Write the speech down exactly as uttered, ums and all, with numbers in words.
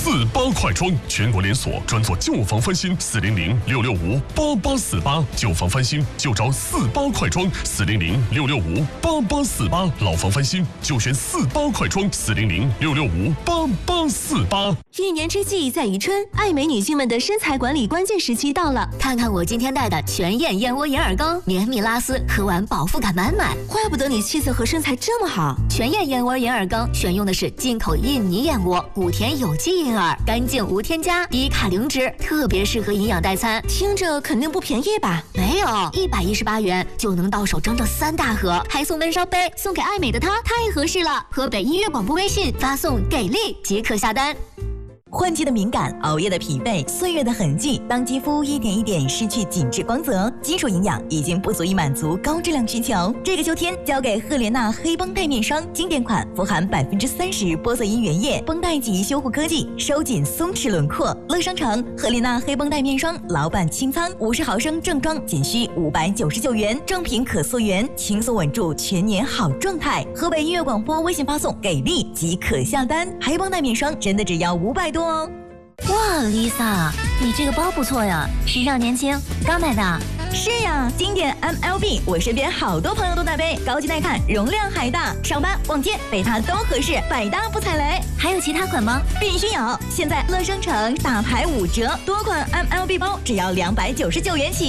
四八快装，全国连锁，专做旧房翻新。四零零六六五八八四八，旧房翻新就找四八快装。四零零六六五八八四八，老房翻新就选四八快装。四零零六六五八八四八。 一年之计在于春，爱美女性们的身材管理关键时期到了。 看看我今天带的全燕燕窝眼耳膏，绵密拉丝，喝完饱腹感满满。 怪不得你气色和身材这么好。 全燕燕窝眼耳膏选用的是进口印尼燕窝，古田有机银耳，干净无添加，低卡零脂，特别适合营养代餐。 听着肯定不便宜吧？ 没有，一百一十八元就能到手整整三大盒，还送温烧杯，送给爱美的她太合适了。河北音乐广播微信发送给力即可下单。 换季的敏感，熬夜的疲惫，岁月的痕迹，当肌肤一点一点失去紧致光泽，基础营养已经不足以满足高质量需求。这个秋天，交给赫莲娜黑绷带面霜，经典款，富含百分之三十玻色因原液，绷带级修护科技，收紧松弛轮廓。乐商城赫莲娜黑绷带面霜，老板清仓，五十毫升正装仅需五百九十九元，正品可溯源，轻松稳住全年好状态。河北音乐广播微信发送给力即可下单，黑绷带面霜真的只要五百多。 哇 ，Lisa， 你这个包不错呀，时尚年轻，刚买的。 是呀，经典 M L B， 我身边好多朋友都带背，高级耐看，容量还大，上班逛街背它都合适，百搭不踩雷。 还有其他款吗？ 必须有！现在乐商城大牌五折，多款 M L B 包只要两百九十九元起。